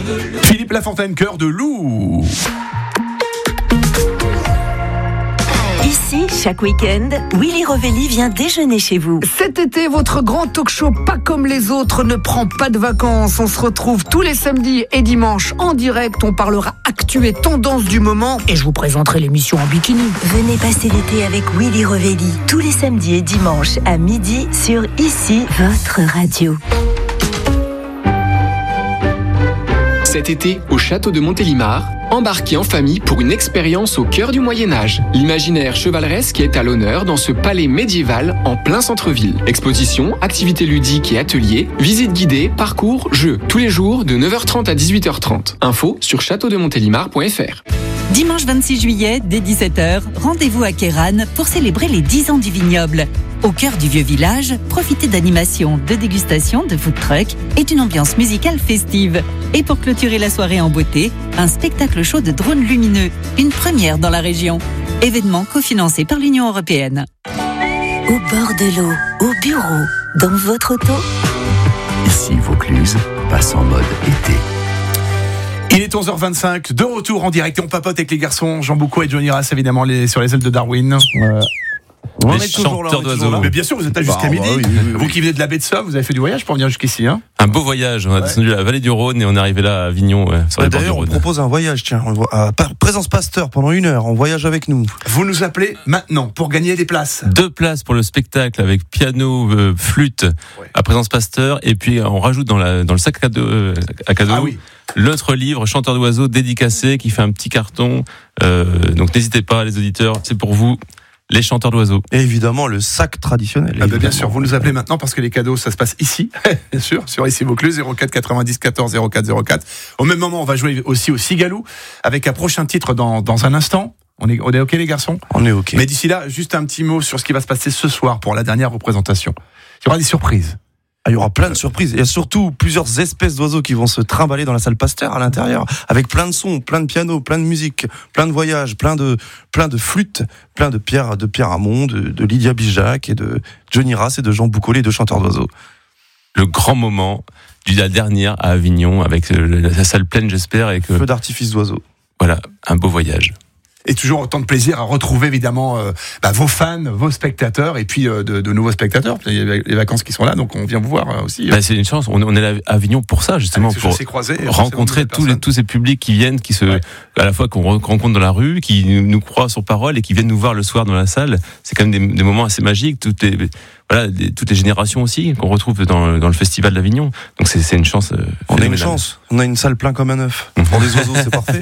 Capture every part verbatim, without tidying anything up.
Philippe Lafontaine, Cœur de loup. Ici, chaque week-end, Willy Rovelli vient déjeuner chez vous. Cet été, votre grand talk show pas comme les autres ne prend pas de vacances. On se retrouve tous les samedis et dimanches en direct. On parlera actu et tendance du moment et je vous présenterai l'émission en bikini. Venez passer l'été avec Willy Rovelli tous les samedis et dimanches à midi sur Ici, votre radio. Cet été, au château de Montélimar, embarquez en famille pour une expérience au cœur du Moyen-Âge. L'imaginaire chevaleresque est à l'honneur dans ce palais médiéval en plein centre-ville. Expositions, activités ludiques et ateliers, visites guidées, parcours, jeux. Tous les jours de neuf heures trente à dix-huit heures trente. Info sur château de montélimar point f r. Dimanche vingt-six juillet, dès dix-sept heures, rendez-vous à Kéran pour célébrer les dix ans du vignoble. Au cœur du vieux village, profitez d'animations, de dégustation, de food truck et d'une ambiance musicale festive. Et pour clôturer la soirée en beauté, un spectacle show de drones lumineux, une première dans la région. Événement cofinancé par l'Union européenne. Au bord de l'eau, au bureau, dans votre auto. Ici Vaucluse passe en mode été. Il est onze heures vingt-cinq, de retour en direct et on papote avec les garçons Jean Boucaud et Johnny Rass, évidemment les, sur les ailes de Darwin. Euh, on les est toujours là, on est toujours là. Mais bien sûr, vous êtes là jusqu'à bah, midi. bah, oui, oui, oui. Vous qui venez de la baie de Somme, vous avez fait du voyage pour venir jusqu'ici, hein? Un beau voyage. On a ouais. descendu la vallée du Rhône et on est arrivé là à Avignon, ouais, sur Ouais, les bords du d'ailleurs, on Rhône. propose un voyage, tiens, à Présence Pasteur pendant une heure. On voyage avec nous. Vous nous appelez maintenant pour gagner des places. Deux places pour le spectacle avec piano, euh, flûte Ouais. à Présence Pasteur et puis on rajoute dans, la, dans le sac à cadeau, euh, à cadeau Ah oui. l'autre livre Chanteur d'oiseaux dédicacé qui fait un petit carton. Euh, donc n'hésitez pas les auditeurs, c'est pour vous. Les chanteurs d'oiseaux. Et évidemment, le sac traditionnel. Ah bah bien sûr, vous nous appelez maintenant parce que les cadeaux, ça se passe ici, bien sûr, sur Ici Vaucluse, zéro quatre quatre-vingt-dix quatorze zéro quatre zéro quatre. Au même moment, on va jouer aussi au Cigalou avec un prochain titre dans, dans un instant. On est, on est OK les garçons? On est OK. Mais d'ici là, juste un petit mot sur ce qui va se passer ce soir pour la dernière représentation. Il y aura des surprises. Ah, il y aura plein de surprises. Il y a surtout plusieurs espèces d'oiseaux qui vont se trimballer dans la salle Pasteur à l'intérieur, avec plein de sons, plein de pianos, plein de musique, plein de voyages, plein de, plein de flûtes, plein de Pierre, de Pierre Hamon, de, de Lydia Bijac et de Johnny Rass et de Jean Boucaud, les deux chanteurs d'oiseaux. Le grand moment de la dernière à Avignon avec la salle pleine, j'espère, et que Feu d'artifice d'oiseaux. voilà, un beau voyage. Et toujours autant de plaisir à retrouver évidemment euh, bah, vos fans, vos spectateurs et puis euh, de, de nouveaux spectateurs. Il y a les vacances qui sont là, donc on vient vous voir euh, aussi. Bah, c'est une chance. On, on est là à Avignon pour ça, justement, Avec ce pour chassé croisé, rencontrer tous les tous ces publics qui viennent, qui se Ouais. à la fois qu'on rencontre dans la rue, qui nous croient sur parole et qui viennent nous voir le soir dans la salle. C'est quand même des, des moments assez magiques. Toutes les voilà, des, toutes les générations aussi qu'on retrouve dans, dans le festival d'Avignon. Donc c'est, c'est une chance. Euh, On a une chance. On a une salle plein comme un œuf. Pour des oiseaux, c'est parfait.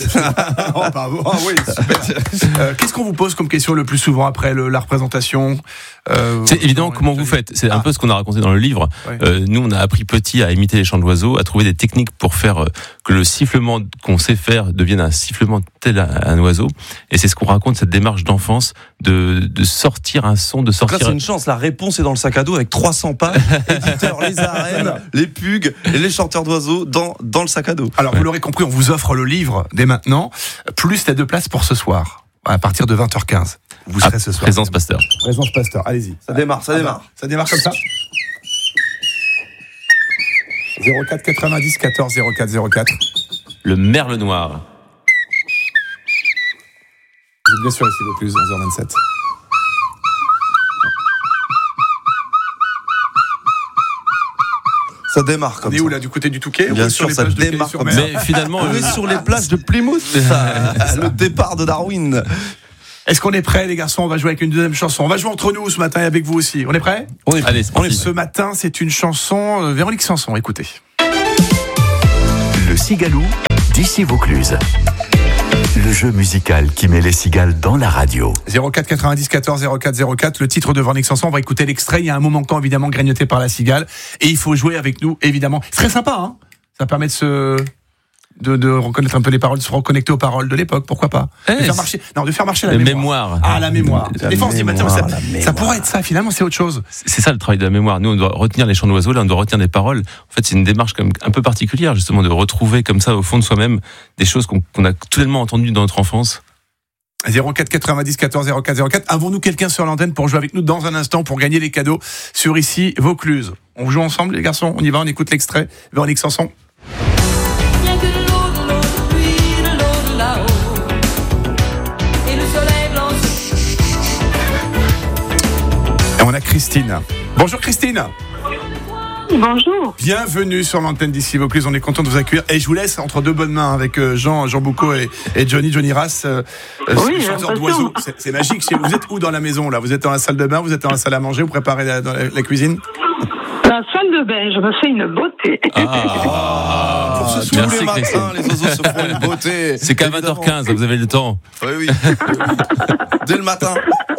oh, bah, oh, oui, super. Euh, qu'est-ce qu'on vous pose comme question le plus souvent après le, la représentation? euh, C'est évidemment comment vous faites. C'est un Ah. peu ce qu'on a raconté dans le livre. Ouais. Euh, nous, on a appris petit à imiter les chants d'oiseaux, à trouver des techniques pour faire euh, que le sifflement qu'on sait faire devienne un sifflement tel un, un oiseau. Et c'est ce qu'on raconte, cette démarche d'enfance de, de sortir un son, de Donc là, sortir. c'est une chance. La réponse est dans le sac à dos avec trois cents pages, éditeurs, les arènes, les pugs et les chanteurs d'oiseaux dans, dans le sac à dos. Alors, vous l'aurez compris, on vous offre le livre dès maintenant, plus les deux places pour ce soir, à partir de vingt heures quinze. Vous serez à ce soir. Présence Pasteur. Présence Pasteur, allez-y. Ça démarre, ça démarre. Ça démarre comme ça. zéro quatre quatre-vingt-dix quatorze zéro quatre zéro quatre. Le merle noir. Vous êtes bien sûr ici, Vaucluse, onze heures vingt-sept. Ça démarre comme On est ça. où là, du côté du Touquet? Bien ou sûr, sur les ça plages de démarre comme Calais-sur-Mer? Mais finalement, On euh, est sur les plages de Plymouth, ça, le départ de Darwin. Est-ce qu'on est prêts, les garçons? On va jouer avec une deuxième chanson. On va jouer entre nous ce matin et avec vous aussi. On est prêts? On est, allez, c'est on est parti. Ce matin, c'est une chanson euh, Véronique Sanson. Écoutez. Le Cigalou d'Ici Vaucluse. Le jeu musical qui met les cigales dans la radio. zéro quatre quatre-vingt-dix quatorze zéro quatre zéro quatre, le titre de Véronique Sanson. On va écouter l'extrait. Il y a un mot manquant, évidemment, grignoté par la cigale. Et il faut jouer avec nous, évidemment. C'est très sympa, hein? Ça permet de se. De, de reconnaître un peu les paroles, de se reconnecter aux paroles de l'époque, pourquoi pas? Eh, de faire c'est- marcher, non, de faire marcher la La mémoire. mémoire. Ah, la mémoire. La Des fois, on se dit, bah, tiens, mémoire, ça, la ça mémoire. pourrait être ça, finalement, c'est autre chose. C'est ça le travail de la mémoire. Nous, on doit retenir les chants d'oiseaux, là, on doit retenir des paroles. En fait, c'est une démarche quand même un peu particulière, justement, de retrouver comme ça, au fond de soi-même, des choses qu'on, qu'on a tellement entendues dans notre enfance. zéro quatre quatre-vingt-dix quatorze zéro quatre zéro quatre. Avons-nous quelqu'un sur l'antenne pour jouer avec nous dans un instant pour gagner les cadeaux sur Ici Vaucluse? On joue ensemble, les garçons? On y va, on écoute l'extrait. Véronique Sanson. Viens Christine. Bonjour Christine. Bonjour. Bienvenue sur l'antenne d'Ici Vaucluse, on est content de vous accueillir. Et je vous laisse entre deux bonnes mains avec Jean, Jean Boucaud et, et Johnny, Johnny Rass, euh, oui, chanteur d'oiseaux. C'est, c'est magique. Vous êtes où dans la maison là? Vous êtes dans la salle de bain, vous êtes dans la salle à manger, vous préparez la, dans la, la cuisine? La salle de bain, je me fais une beauté. Ah, pour ce tous les matins, les oiseaux se font une beauté. C'est qu'à vingt heures quinze, vous avez le temps. Oui, oui. Dès le matin.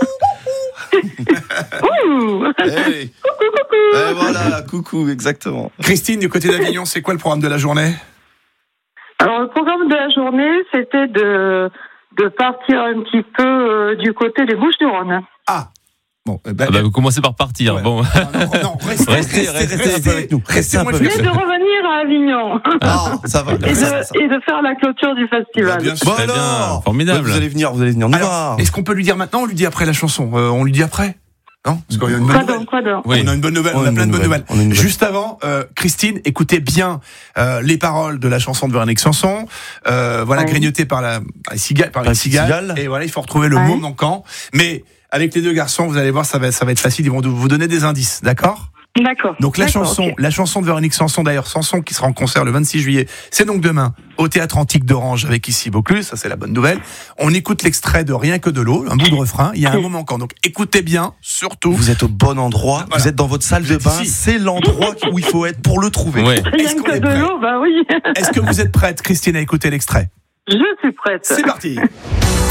Ouh. Hey. Coucou, coucou. Et voilà, coucou, exactement. Christine, du côté d'Avignon, c'est quoi le programme de la journée? Alors, le programme de la journée, c'était de, de partir un petit peu euh, du côté des Bouches-du-Rhône. Ah bon, eh ben, Ah bah, vous commencez par partir. ouais. Bon. Non, non, non, restez, Restez, restez, restez restez, un peu avec nous. Restez un peu Moi, avec je Et vais- de revenir à Avignon. Ah, ça va. Et ça, de, ça. et de faire la clôture du festival. Bah, bien sûr. Bon Très bien, alors, formidable. Vous allez venir, vous allez venir. On y Alors, va. est-ce qu'on peut lui dire maintenant ou on lui dit après la chanson? euh, On lui dit après? Non? Parce qu'on a une bonne Quoi nouvelle. donc, quoi donc? Oui. On a une bonne nouvelle, On on a a une plein de bonne bonnes nouvelle. nouvelles. On a une nouvelle. Juste avant, euh, Christine, écoutez bien euh, les paroles de la chanson de Véronique Sanson. Euh, voilà, Ouais. grignotée par la, par la cigale, par Par la la cigale. cigale. Et voilà, il faut retrouver le Ouais. mot manquant. Mais avec les deux garçons, vous allez voir, ça va, ça va être facile. Ils vont vous donner des indices, d'accord? D'accord. Donc la D'accord, chanson, ok. la chanson de Véronique Sanson, d'ailleurs, Sanson qui sera en concert le vingt-six juillet. C'est donc demain au Théâtre Antique d'Orange avec Ici Vaucluse. Ça, c'est la bonne nouvelle. On écoute l'extrait de Rien que de l'eau, un bout de refrain. Il y a un mot manquant. Donc écoutez bien, surtout. Vous êtes au bon endroit. Voilà. Vous êtes dans votre salle Vous de êtes bain. ici. C'est l'endroit où il faut être pour le trouver. Ouais. Rien Est-ce qu'on que est de prêt l'eau, bah oui. Est-ce que vous êtes prête, Christine, à écouter l'extrait? Je suis prête. C'est parti.